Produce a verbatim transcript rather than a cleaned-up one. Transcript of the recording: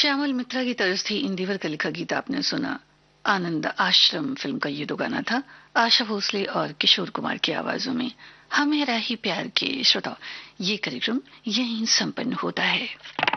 श्यामल मित्रा की तरज थी इंदिवर का लिखा गीत आपने सुना। आनंद आश्रम फिल्म का ये दो गाना था, आशा भोसले और किशोर कुमार की आवाजों में। हमें राही प्यार के श्रोता, ये कार्यक्रम यहीं संपन्न होता है।